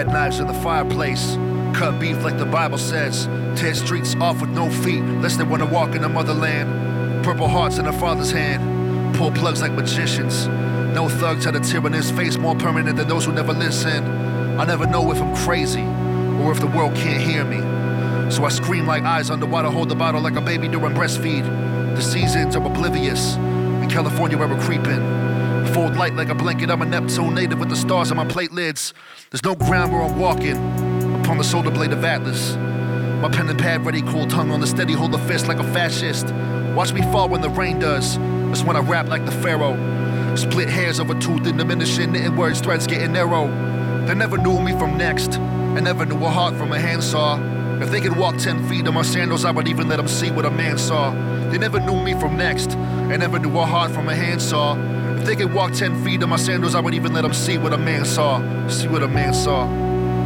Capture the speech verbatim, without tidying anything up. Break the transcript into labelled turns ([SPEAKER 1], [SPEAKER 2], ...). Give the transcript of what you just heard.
[SPEAKER 1] Stab knives in the fireplace. Cut beef like the Bible says. Tear streets off with no feet, lest they wanna walk in the motherland. Purple hearts in her father's hand. Pull plugs like magicians. No thug to the tear in his face, more permanent than those who never listen. I never know if I'm crazy or if the world can't hear me. So I scream like eyes underwater, hold the bottle like a baby during breastfeed. The seasons are oblivious. In California where we're creeping. Fold light like a blanket, I'm a Neptune native with the stars on my plate lids. There's no ground where I'm walking, upon the shoulder blade of Atlas. My pen and pad ready, cool tongue on the steady, hold a fist like a fascist. Watch me fall when the rain does, that's when I rap like the pharaoh. Split hairs over tooth and diminishing, knitting words, threads getting narrow. They never knew me from next, I never knew a heart from a handsaw. If they could walk ten feet in my sandals, I would even let them see what a man saw. They never knew me from next, I never knew a heart from a handsaw. If they could walk ten feet in my sandals, I would even let them see what a man saw. See what a man saw.